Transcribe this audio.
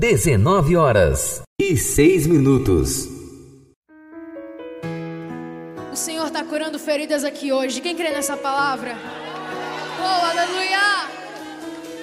19h06. O Senhor está curando feridas aqui hoje. Quem crê nessa palavra? Oh, aleluia!